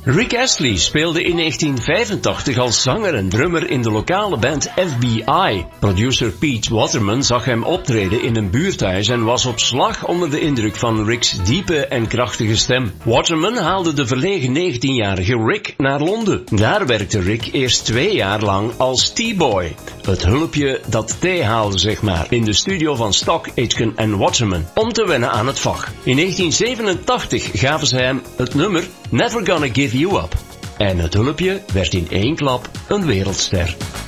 Rick Astley speelde in 1985 als zanger en drummer in de lokale band FBI. Producer Pete Waterman zag hem optreden in een buurthuis en was op slag onder de indruk van Rick's diepe en krachtige stem. Waterman haalde de verlegen 19-jarige Rick naar Londen. Daar werkte Rick eerst 2 jaar lang als T-boy. Het hulpje dat thee haalde, zeg maar, in de studio van Stock, Aitken en Waterman, om te wennen aan het vak. In 1987 gaven ze hem het nummer Never Gonna Give You Up. En het hulpje werd in 1 klap een wereldster.